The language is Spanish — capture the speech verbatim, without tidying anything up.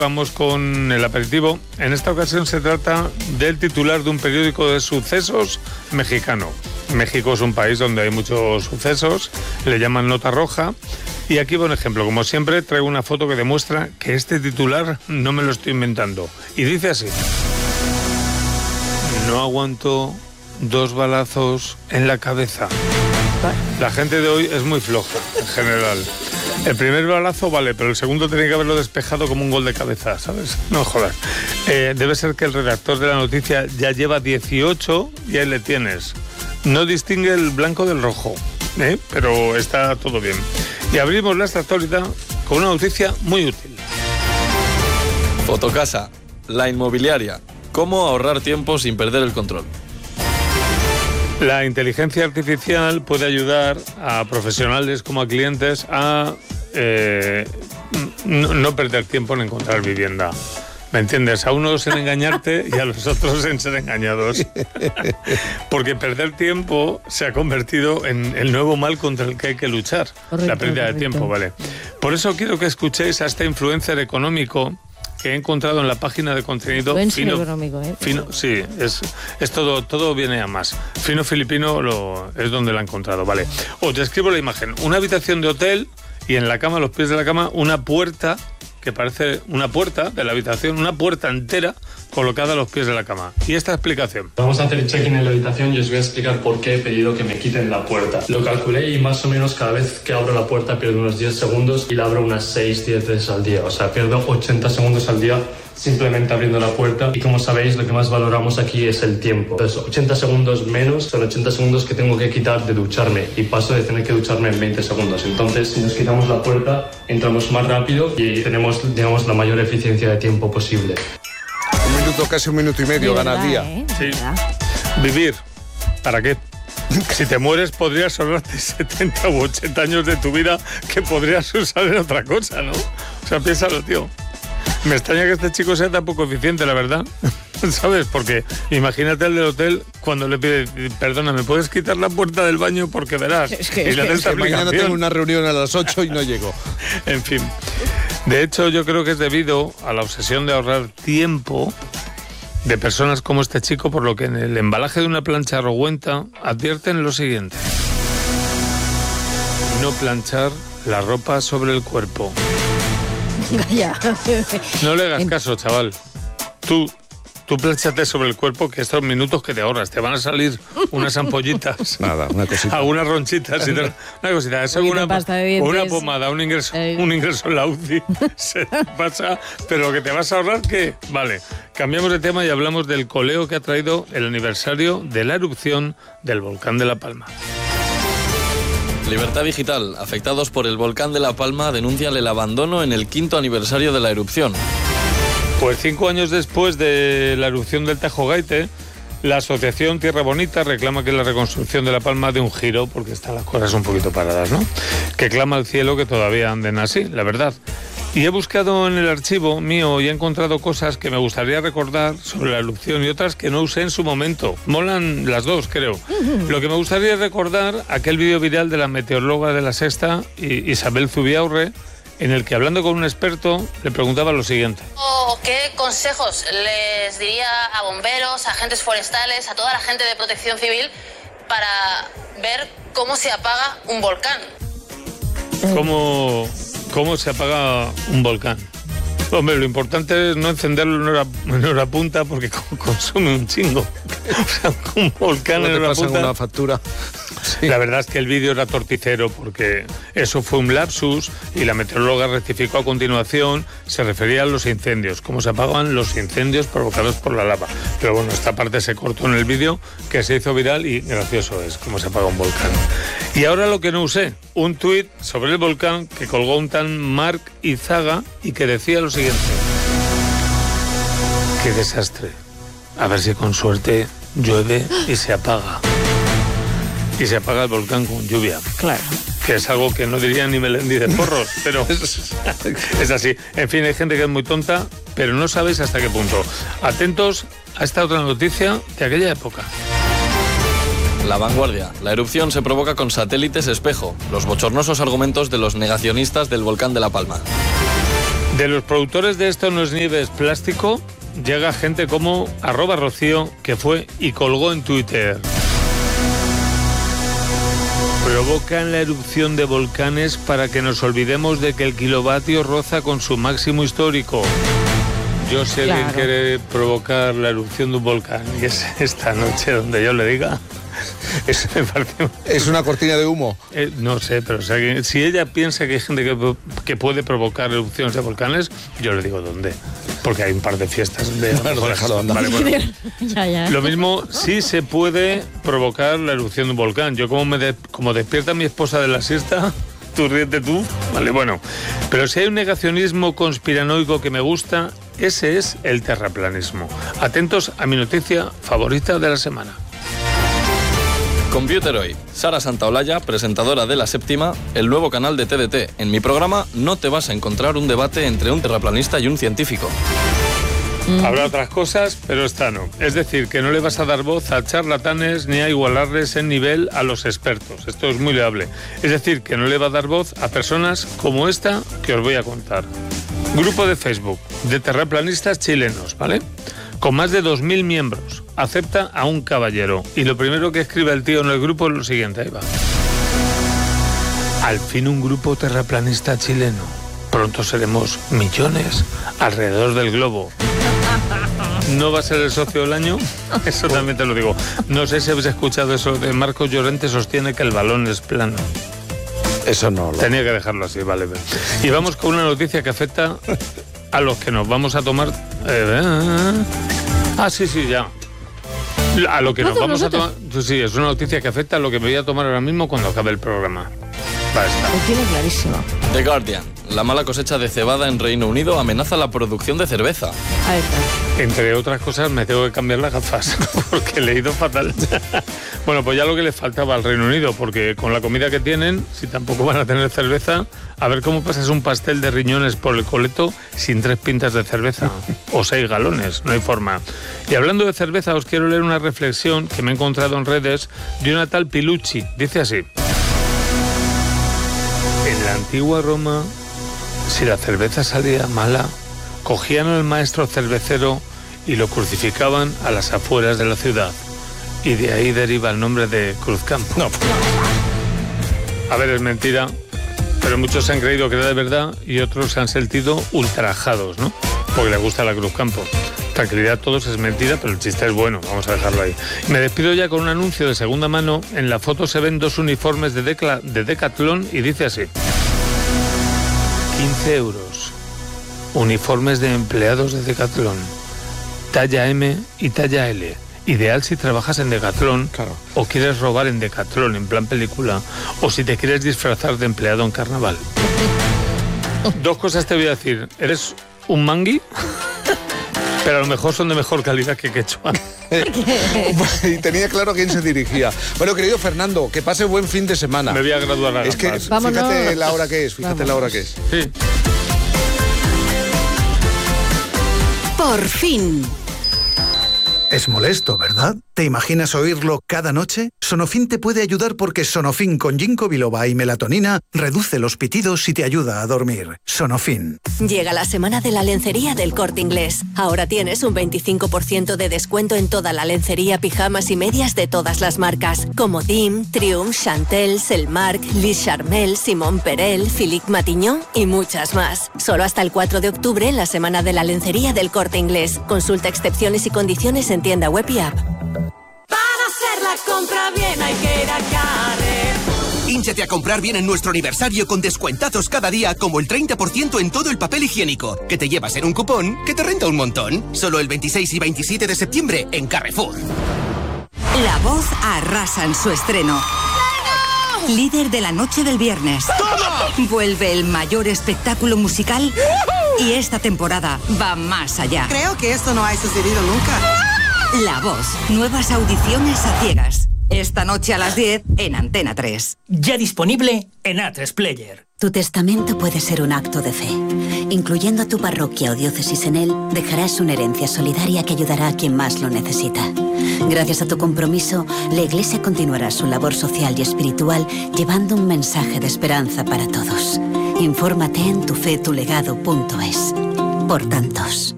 Vamos con el aperitivo. En esta ocasión se trata del titular de un periódico de sucesos mexicano. México es un país donde hay muchos sucesos, le llaman nota roja. Y aquí va un ejemplo. Como siempre, traigo una foto que demuestra que este titular no me lo estoy inventando. Y dice así: no aguanto dos balazos en la cabeza. La gente de hoy es muy floja, en general. El primer balazo vale, pero el segundo tenía que haberlo despejado como un gol de cabeza, ¿sabes? No jodas. Eh, debe ser que el redactor de la noticia ya lleva dieciocho y ahí le tienes. No distingue el blanco del rojo, ¿eh? Pero está todo bien. Y abrimos la actualidad con una noticia muy útil. Fotocasa, la inmobiliaria. ¿Cómo ahorrar tiempo sin perder el control? La inteligencia artificial puede ayudar a profesionales como a clientes a eh, no, no perder tiempo en encontrar vivienda. ¿Me entiendes? A unos en engañarte y a los otros en ser engañados. Porque perder tiempo se ha convertido en el nuevo mal contra el que hay que luchar. Correcto, la pérdida correcto. de tiempo, ¿vale? Por eso quiero que escuchéis a este influencer económico que he encontrado en la página de contenido Buen fino, económico, ¿eh? fino, sí, es, es todo, todo viene a más. Fino Filipino lo, es donde la he encontrado, vale. Os describo la imagen: una habitación de hotel y en la cama, a los pies de la cama, una puerta que parece una puerta de la habitación, una puerta entera colocada a los pies de la cama. Y esta explicación. Vamos a hacer el check-in en la habitación y os voy a explicar por qué he pedido que me quiten la puerta. Lo calculé y más o menos cada vez que abro la puerta pierdo unos diez segundos y la abro unas seis diez veces al día. O sea, pierdo ochenta segundos al día simplemente abriendo la puerta. Y como sabéis, lo que más valoramos aquí es el tiempo. Entonces, ochenta segundos menos son ochenta segundos que tengo que quitar de ducharme y paso de tener que ducharme en veinte segundos. Entonces, si nos quitamos la puerta, entramos más rápido y tenemos, digamos, la mayor eficiencia de tiempo posible. Un minuto, casi un minuto y medio gana el día. ¿eh? Sí. Vivir. ¿Para qué? Si te mueres podrías ahorrarte setenta u ochenta años de tu vida que podrías usar en otra cosa, ¿no? O sea, piénsalo, tío. Me extraña que este chico sea tan poco eficiente, la verdad. ¿Sabes? Porque imagínate el del hotel cuando le pide: perdona, ¿me puedes quitar la puerta del baño? Porque verás. Es que, y es le que, es que mañana tengo una reunión a las ocho y no llego. En fin. De hecho, yo creo que es debido a la obsesión de ahorrar tiempo de personas como este chico, por lo que en el embalaje de una plancha rogüenta advierten lo siguiente: no planchar la ropa sobre el cuerpo. Calla. No le hagas caso, chaval. Tú, tú plánchate sobre el cuerpo, que estos minutos que te ahorras, te van a salir unas ampollitas. Nada, una cosita. Algunas ronchitas y tal. Una cosita, eso una, una pomada, un ingreso, eh. un ingreso en la U C I, se pasa, pero lo que te vas a ahorrar, ¿qué? Vale, cambiamos de tema y hablamos del coleo que ha traído el aniversario de la erupción del volcán de La Palma. Libertad Digital. Afectados por el volcán de La Palma denuncian el abandono en el quinto aniversario de la erupción. Pues cinco años después de la erupción del Tajo Gaite, la asociación Tierra Bonita reclama que la reconstrucción de La Palma dé un giro, porque están las cosas un poquito paradas, ¿no? Que clama al cielo que todavía anden así, la verdad. Y he buscado en el archivo mío y he encontrado cosas que me gustaría recordar sobre la erupción y otras que no usé en su momento. Molan las dos, creo. Lo que me gustaría recordar, aquel vídeo viral de la meteoróloga de La Sexta, Isabel Zubiaurre, en el que, hablando con un experto, le preguntaba lo siguiente. ¿Qué consejos les diría a bomberos, a agentes forestales, a toda la gente de protección civil para ver cómo se apaga un volcán? ¿Cómo, cómo se apaga un volcán? Hombre, lo importante es no encenderlo en hora, en hora punta porque consume un chingo. O sea, un volcán en hora punta. Una factura. Sí. La verdad es que el vídeo era torticero porque eso fue un lapsus y la meteoróloga rectificó a continuación. Se refería a los incendios, cómo se apagan los incendios provocados por la lava. Pero bueno, esta parte se cortó en el vídeo, que se hizo viral y gracioso es cómo se apaga un volcán. Y ahora lo que no usé, un tuit sobre el volcán que colgó un tal Mark Izaga y que decía lo siguiente: qué desastre, a ver si con suerte llueve y se apaga. Y se apaga el volcán con lluvia. Claro. Que es algo que no diría ni Melendi de Porros, pero es así. En fin, hay gente que es muy tonta, pero no sabéis hasta qué punto. Atentos a esta otra noticia de aquella época. La Vanguardia. La erupción se provoca con satélites espejo. Los bochornosos argumentos de los negacionistas del volcán de La Palma. De los productores de Esto no es nieve, es plástico, llega gente como arroba Rocío, que fue y colgó en Twitter. Provocan la erupción de volcanes para que nos olvidemos de que el kilovatio roza con su máximo histórico. Yo sé Claro. quién quiere provocar la erupción de un volcán, y es esta noche donde yo le diga. Eso me parece... Es una cortina de humo. Eh, no sé, pero o sea, que si ella piensa que hay gente que, que puede provocar erupciones de volcanes, yo le digo dónde. Porque hay un par de fiestas de... Bueno, déjalo andar. Vale, bueno. Ya, ya. Lo mismo, sí se puede provocar la erupción de un volcán. Yo como me de- como despierta mi esposa de la siesta, tú ríete tú, vale, bueno. Pero si hay un negacionismo conspiranoico que me gusta, ese es el terraplanismo. Atentos a mi noticia favorita de la semana. Computer hoy. Sara Santaolalla, presentadora de La Séptima, el nuevo canal de T D T. En mi programa no te vas a encontrar un debate entre un terraplanista y un científico. Habrá otras cosas, pero esta no. Es decir, que no le vas a dar voz a charlatanes ni a igualarles en nivel a los expertos. Esto es muy loable. Es decir, que no le va a dar voz a personas como esta que os voy a contar. Grupo de Facebook de terraplanistas chilenos, ¿vale? Con más de dos mil miembros. Acepta a un caballero. Y lo primero que escribe el tío en el grupo es lo siguiente. Ahí va. Al fin un grupo terraplanista chileno. Pronto seremos millones alrededor del globo. ¿No va a ser el socio del año? Eso también te lo digo. No sé si habéis escuchado eso de Marcos Llorente sostiene que el balón es plano. Eso no. Lo... Tenía que dejarlo así, vale. Y vamos con una noticia que afecta a los que nos vamos a tomar... Eh, ah, sí, sí, ya. A lo que nos ¿Nosotros, vamos a nosotros? tomar... Sí, es una noticia que afecta a lo que me voy a tomar ahora mismo cuando acabe el programa. Va a estar. Lo tiene clarísimo. The Guardian. La mala cosecha de cebada en Reino Unido amenaza la producción de cerveza. Ahí está. Entre otras cosas, me tengo que cambiar las gafas porque he leído fatal. Bueno, pues ya lo que le faltaba al Reino Unido, porque con la comida que tienen, si tampoco van a tener cerveza, a ver cómo pasas un pastel de riñones por el coleto sin tres pintas de cerveza o seis galones, no hay forma. Y hablando de cerveza, os quiero leer una reflexión que me he encontrado en redes de una tal Pilucci. Dice así: en la antigua Roma, si la cerveza salía mala, cogían al maestro cervecero y lo crucificaban a las afueras de la ciudad. Y de ahí deriva el nombre de Cruzcampo. No. A ver, es mentira, pero muchos se han creído que era de verdad y otros se han sentido ultrajados, ¿no? Porque les gusta la Cruzcampo. Tranquilidad, todos es mentira, pero el chiste es bueno, vamos a dejarlo ahí. Me despido ya con un anuncio de segunda mano. En la foto se ven dos uniformes de, Decla, de Decathlon y dice así: quince euros. Uniformes de empleados de Decathlon. Talla M y talla L. Ideal si trabajas en Decathlon, Claro. o quieres robar en Decathlon en plan película, o si te quieres disfrazar de empleado en carnaval. Dos cosas te voy a decir. ¿Eres un mangui? Pero a lo mejor son de mejor calidad que quechua. Y tenía claro a quién se dirigía. Bueno, querido Fernando, que pase buen fin de semana. Me voy a graduar a Es que gafas. Vámonos. fíjate la hora que es, fíjate la hora que es. Sí. Por fin. Es molesto, ¿verdad? ¿Te imaginas oírlo cada noche? Sonofin te puede ayudar porque Sonofin con ginkgo biloba y melatonina reduce los pitidos y te ayuda a dormir. Sonofin. Llega la semana de la lencería del Corte Inglés. Ahora tienes un veinticinco por ciento de descuento en toda la lencería, pijamas y medias de todas las marcas, como Dim, Triumph, Chantel, Selmark, Liz Charmel, Simón Perel, Philippe Matignon y muchas más. Solo hasta el cuatro de octubre en la semana de la lencería del Corte Inglés. Consulta excepciones y condiciones en tienda web y app. Para hacer la compra bien hay que ir a Carrefour. Hínchate a comprar bien en nuestro aniversario con descuentazos cada día, como el treinta por ciento en todo el papel higiénico, que te llevas en un cupón que te renta un montón. Solo el veintiséis y veintisiete de septiembre en Carrefour. La Voz arrasa en su estreno. Líder de la noche del viernes. ¡Toma! Vuelve el mayor espectáculo musical y esta temporada va más allá. Creo que esto no ha sucedido nunca. La Voz. Nuevas audiciones a ciegas. Esta noche a las diez en Antena tres. Ya disponible en A tres Player. Tu testamento puede ser un acto de fe. Incluyendo a tu parroquia o diócesis en él, dejarás una herencia solidaria que ayudará a quien más lo necesita. Gracias a tu compromiso, la Iglesia continuará su labor social y espiritual llevando un mensaje de esperanza para todos. Infórmate en tufetulegado punto es. Por tantos.